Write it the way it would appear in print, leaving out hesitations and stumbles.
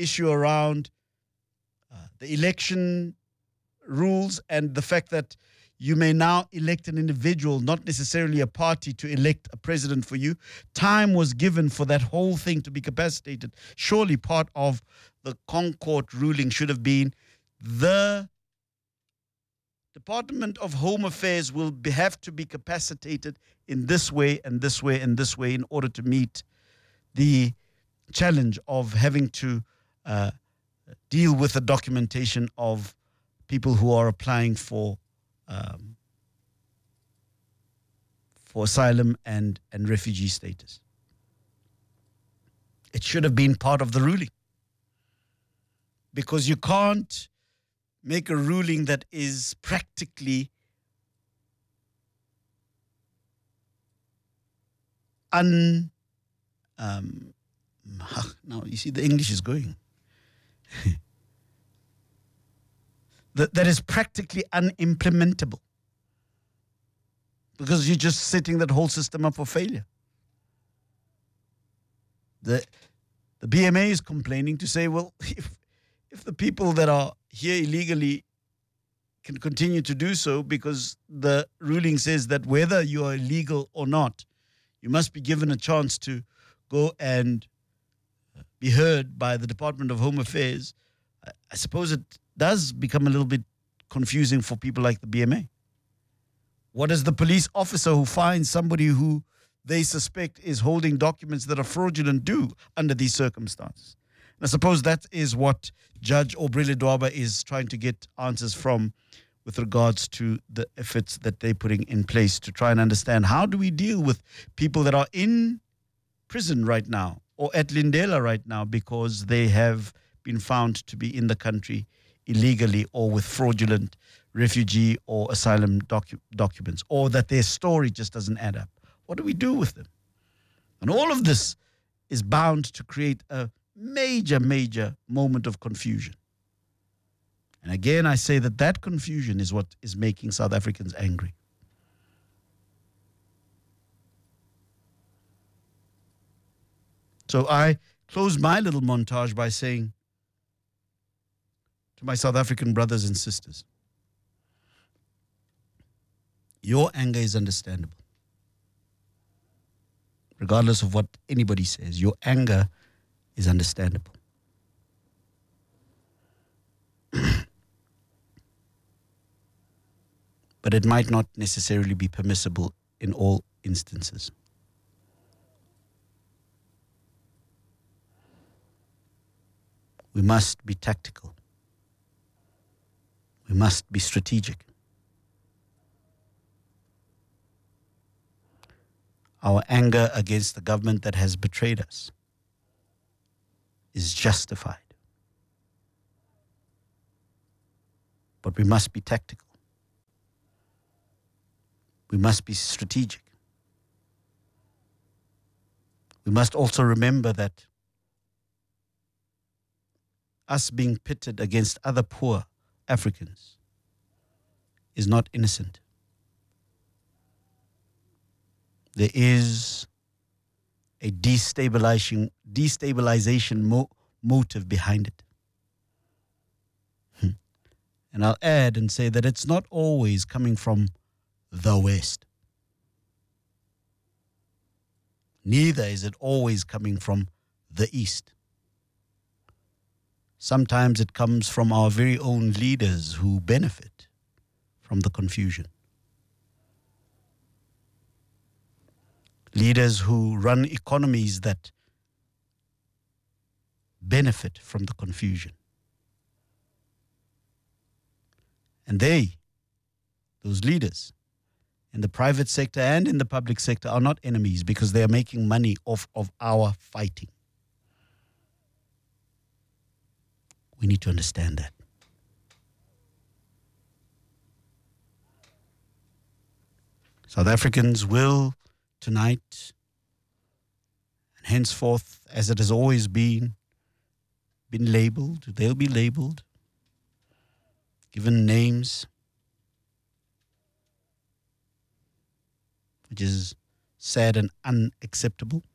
issue around the election rules and the fact that you may now elect an individual, not necessarily a party, to elect a president for you. Time was given for that whole thing to be capacitated. Surely part of the Concord ruling should have been the Department of Home Affairs will have to be capacitated in this way and this way and this way in order to meet the challenge of having to deal with the documentation of people who are applying for asylum and refugee status. It should have been part of the ruling, because you can't make a ruling that is practically now you see the English is going. that is practically unimplementable, because you're just setting that whole system up for failure. The BMA is complaining to say, well, if the people that are here illegally can continue to do so, because the ruling says that whether you are illegal or not, you must be given a chance to go and be heard by the Department of Home Affairs, I suppose it does become a little bit confusing for people like the BMA. What does the police officer who finds somebody who they suspect is holding documents that are fraudulent do under these circumstances? And I suppose that is what Judge Aubrey Dwaba is trying to get answers from with regards to the efforts that they're putting in place to try and understand, how do we deal with people that are in prison right now or at Lindela right now because they have been found to be in the country illegally or with fraudulent refugee or asylum documents, or that their story just doesn't add up. What do we do with them? And all of this is bound to create a major, major moment of confusion. And again, I say that confusion is what is making South Africans angry. So I close my little montage by saying to my South African brothers and sisters, your anger is understandable. Regardless of what anybody says, your anger is understandable. But it might not necessarily be permissible in all instances. We must be tactical. We must be strategic. Our anger against the government that has betrayed us is justified. But we must be tactical. We must be strategic. We must also remember that us being pitted against other poor Africans is not innocent. There is a destabilization motive behind it. And I'll add and say that it's not always coming from the West. Neither is it always coming from the East. Sometimes it comes from our very own leaders who benefit from the confusion. Leaders who run economies that benefit from the confusion. And those leaders, in the private sector and in the public sector, are not enemies because they are making money off of our fighting. We need to understand that. South Africans will tonight, and henceforth, as it has always been labeled, they'll be labeled, given names, which is sad and unacceptable.